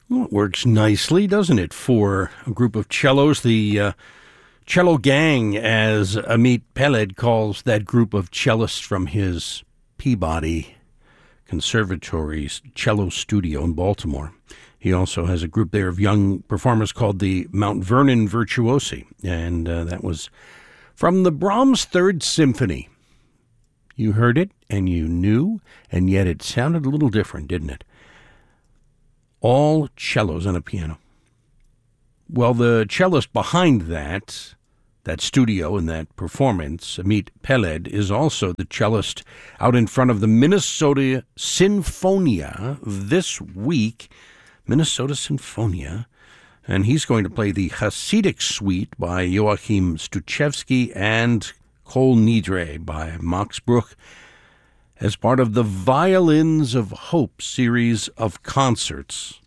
Well, it works nicely, doesn't it, for a group of cellos? The cello gang, as Amit Peled calls that group of cellists from his Peabody Conservatory's cello studio in Baltimore. He also has a group there of young performers called the Mount Vernon Virtuosi, and that was from the Brahms Third Symphony. You heard it, and you knew, and yet it sounded a little different, didn't it? All cellos and a piano. Well, the cellist behind that studio and that performance, Amit Peled, is also the cellist out in front of the Minnesota Sinfonia this week. Minnesota Sinfonia. And he's going to play the Hasidic Suite by Joachim Stuchevsky and Kol Nidre by Max Bruch as part of the Violins of Hope series of concerts.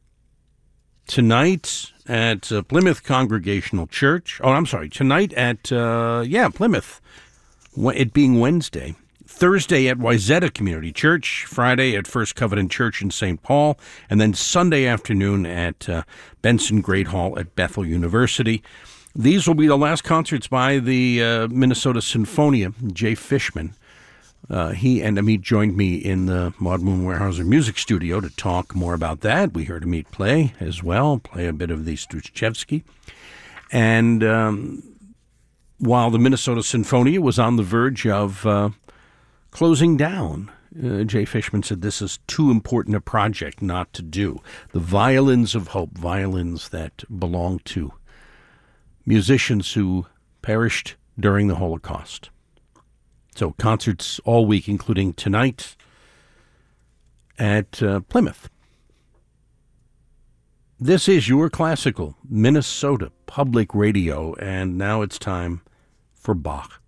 Tonight at Plymouth Congregational Church. Tonight at, Plymouth, it being Wednesday. Thursday at Wayzata Community Church, Friday at First Covenant Church in St. Paul, and then Sunday afternoon at Benson Great Hall at Bethel University. These will be the last concerts by the Minnesota Sinfonia. Jay Fishman, he and Amit joined me in the Maud Moon Weyerhaeuser Music Studio to talk more about that. We heard Amit play as well, play a bit of the Stuchevsky. And while the Minnesota Sinfonia was on the verge of closing down, Jay Fishman said this is too important a project not to do. The Violins of Hope, violins that belong to musicians who perished during the Holocaust. So concerts all week, including tonight at Plymouth. This is your classical Minnesota Public Radio, and now it's time for Bach.